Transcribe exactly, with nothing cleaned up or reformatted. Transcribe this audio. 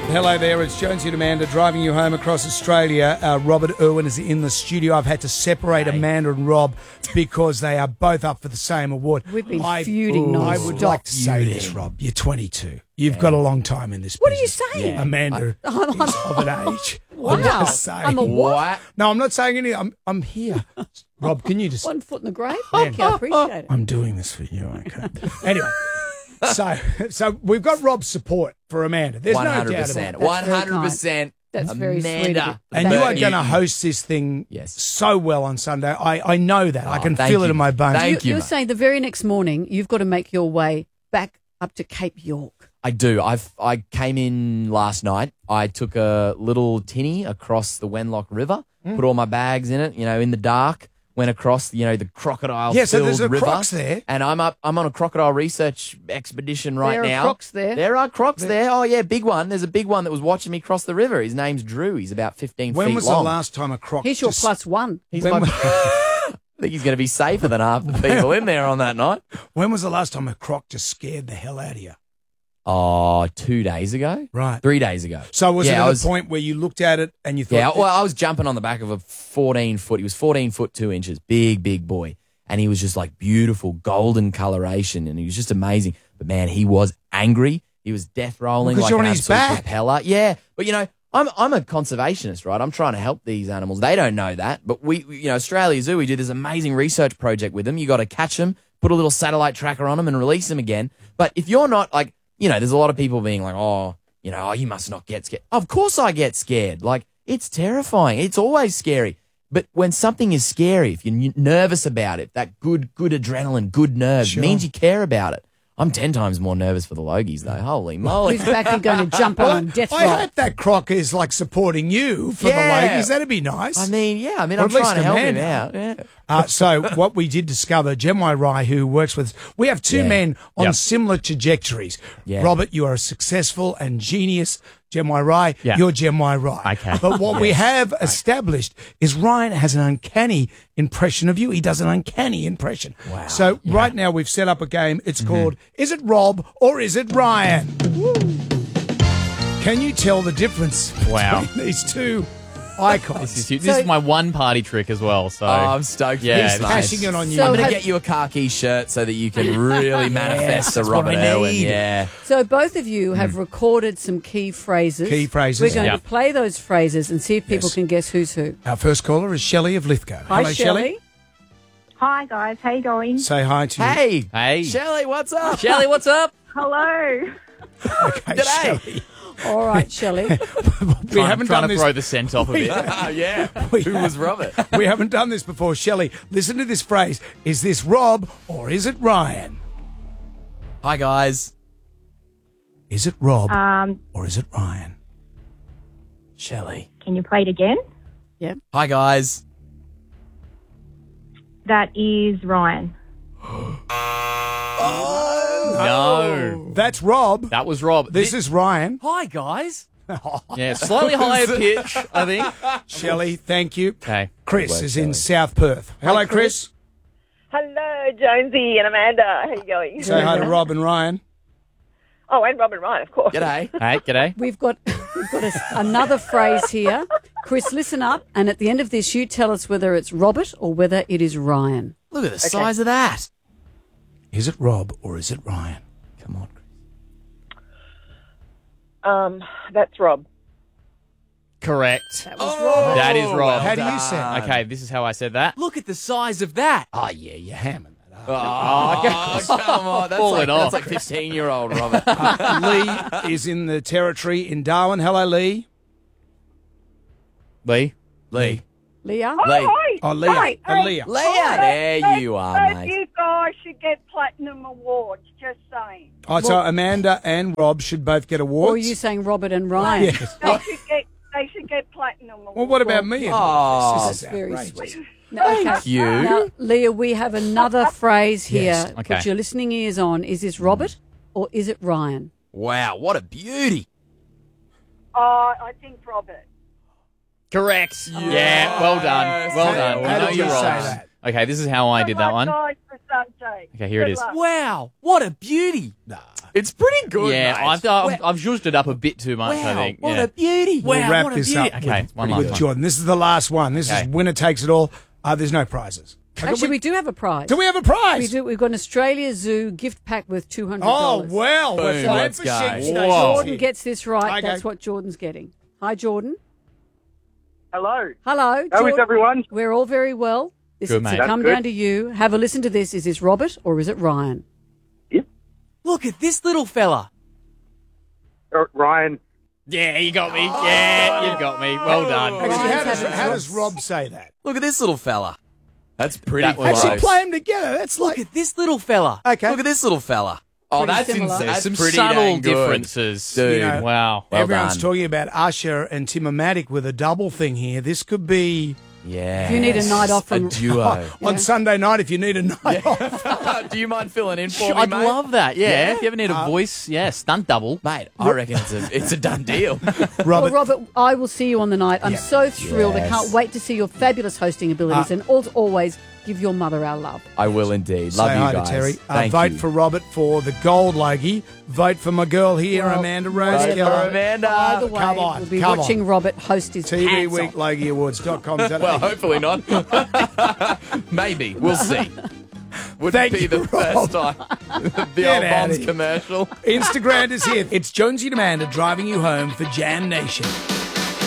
Hello there, it's Jonesy and Amanda driving you home across Australia. Uh, Robert Irwin is in the studio. I've had to separate hey. Amanda and Rob because they are both up for the same award. We've been I, feuding ooh, non-stop. I would like to say this, Rob. You're twenty-two. You've yeah. got a long time in this What business. What are you saying? Yeah. Amanda I, is of an age. Wow. I'm just saying. I'm a what? No, I'm not saying anything. I'm, I'm here. Rob, can you just... One foot in the grave? Thank you, I appreciate it. I'm doing this for you, okay? Anyway... So, so we've got Rob's support for Amanda. There's no doubt about it. One hundred percent. That's very Amanda. sweet. And you are going to host this thing yes. so well on Sunday. I, I know that. Oh, I can feel you. it in my bones. Thank you. You're mate. saying the very next morning you've got to make your way back up to Cape York. I do. I've I came in last night. I took a little tinny across the Wenlock River, mm. put all my bags in it, you know, in the dark. Went across, you know, the crocodile yeah, so there's a river, crocs there, and I'm up. I'm on a crocodile research expedition right there now. There are crocs there. There are crocs there. there. Oh yeah, big one. There's a big one that was watching me cross the river. His name's Drew. He's about fifteen when feet long. When was the last time a croc? He's your plus one. He's my, I think he's going to be safer than half the people in there on that night. When was the last time a croc just scared the hell out of you? Oh, two days ago. Right. Three days ago. So was yeah, it at was, a point where you looked at it and you thought... Yeah, well, I was jumping on the back of a fourteen foot. He was fourteen foot two inches. Big, big boy. And he was just like beautiful golden coloration. And he was just amazing. But man, he was angry. He was death rolling well, like you're an on his absolute back. propeller. Yeah. But you know, I'm I'm a conservationist, right? I'm trying to help these animals. They don't know that. But we, you know, Australia Zoo, we do this amazing research project with them. You got to catch them, put a little satellite tracker on them and release them again. But if you're not like, you know, there's a lot of people being like, oh, you know, oh, you must not get scared. Of course I get scared. Like, it's terrifying. It's always scary. But when something is scary, if you're nervous about it, that good, good adrenaline, good nerves, sure. means you care about it. I'm ten times more nervous for the Logies, though. Holy moly. Who's back and going to jump on death roll? I hope that croc is, like, supporting you for yeah. the ladies. That'd be nice. I mean, yeah. I mean, or I'm trying to help him out. Yeah. Uh, so what we did discover, Jemwai Rai, who works with us, we have two yeah. men on yep. similar trajectories. Yeah. Robert, you are a successful and genius. Jemwai Rai, yeah. you're Jemwai Rai. Okay. But what yes. we have established is Ryan has an uncanny impression of you. He does an uncanny impression. Wow. So yeah. right now we've set up a game. It's mm-hmm. called Is It Rob or Is It Ryan? Woo. Can you tell the difference wow. between these two icons? This is, this so, is my one party trick as well. So oh, I'm stoked. Yeah, he's cashing it on you. So I'm going have, to get you a khaki shirt so that you can really manifest yes, the Robert Irwin. Need. Yeah. So both of you have mm. recorded some key phrases. Key phrases. We're going yep. to play those phrases and see if people yes. can guess who's who. Our first caller is Shelley of Lithgow. Hi, Hello, Shelley. Hi, guys. How you going? Say hi to you. Hey. Hey. Shelley, what's up? Shelley, what's up? Hello. Okay, G'day. Shelley. All right, Shelley. we trying, haven't trying done to this. throw the scent off a bit. yeah. We Who was Robert? we haven't done this before. Shelley, listen to this phrase. Is this Rob or is it Ryan? Hi, guys. Is it Rob Um, or is it Ryan? Shelley. can you play it again? Yeah. Hi, guys. That is Ryan. No. That's Rob. That was Rob. This is Ryan. Hi, guys. Yeah, slightly higher pitch, I think. Shelley, thank you. Okay. Chris Well, is in Shelley. South Perth. Hello, Chris. Hello, Jonesy and Amanda. How you going? Say hi to Rob and Ryan. Oh, and Robin Ryan, of course. G'day. Hey, g'day. We've got we've got a, another phrase here. Chris, listen up, and at the end of this, you tell us whether it's Robert or whether it is Ryan. Look at the size of that. Is it Rob or is it Ryan? Come on, Chris. Um, that's Rob. Correct. That was Robert. That is Rob. How do you say? Okay, this is how I said that. Look at the size of that. Oh, yeah, you're hamming that up. Oh, come on. That's Pull like, it off. that's like fifteen-year-old Robert. Uh, Lee is in the territory in Darwin. Hello, Lee. Lee. Lee. Leah? Oh, Lee. hi. Oh, Leah. Hi. Oh, Leah. Leah. There you are, Both mate. you guys should get platinum awards, just saying. Oh, so Amanda and Rob should both get awards? Or are you saying Robert and Ryan? Yes. They should get, they should get platinum awards. Well, what about me? and Oh, Chris? That's This is very outrageous. sweet. Now, okay. Thank you. Now, Leah, we have another phrase here. Yes. Okay. Put your listening ears on. Is this Robert or is it Ryan? Wow, what a beauty. Oh, I think Robert. Correct. Yeah, well done. Well How- done. We How know did you you're say right. that? Okay, this is how I did that one. God, for Sunshine. Okay, here it Good is. luck. Wow, what a beauty. It's pretty good, Yeah, mate. I thought I've, I've zhuzhed it up a bit too much, Wow, I think. what yeah. a beauty. We'll wow, wrap what a this beauty. up Okay, with, one with last one. Jordan. This is the last one. This Okay. is winner takes it all. Uh, there's no prizes. Okay, Actually, we do have a prize. do we have a prize? We do. We've got an Australia Zoo gift pack with two hundred Oh, dollars. well. We're Boom, flying let's for go. Sheep Station. Whoa. Jordan gets this right. Okay. That's what Jordan's getting. Hi, Jordan. Hello. Hello. How is Jordan. everyone? We're all very well. This Good, is mate. to That's come good. down to you. Have a listen to this. Is this Robert or is it Ryan? Look at this little fella. Uh, Ryan. Yeah, you got me. Yeah, you got me. Well done. Actually, how Ryan's does, having how fun. does Rob say that? Look at this little fella. That's pretty That was close. Actually, play them together. That's Look like... at this little fella. Okay. Look at this little fella. Oh, Pretty that's similar. insane. There's That's some pretty subtle dang good. differences. Dude. You know, Wow. Well Everyone's done. talking about Usher and Timmatic with a double thing here. This could be Yeah. If you need a night off from- a duo. on Sunday night if you need a night off. Do you mind filling in for me, I'd mate? love that. Yeah. Yeah? If you ever need a voice, yeah, stunt double. Mate, I reckon it's a it's a done deal. Well, Robert, Robert, I will see you on the night. I'm Yeah. so thrilled. I Yes. can't wait to see your fabulous hosting abilities. Uh, and as always, give your mother our love. I will indeed. say Love you hi guys. to Terry. Uh, Thank vote you. for Robert for the gold Logie. Vote for my girl here, Well, Amanda Vote Rose for Keller. Amanda. Either way, come on, we'll be come watching on. Robert host his T V pants Week off. Logie Awards dot com. Well, hopefully not. Maybe. We'll see. Wouldn't Thank be you, the Rob. first time. the Get old outta Bonds here. commercial. Instagram is here. It's Jonesy and Amanda driving you home for Jam Nation.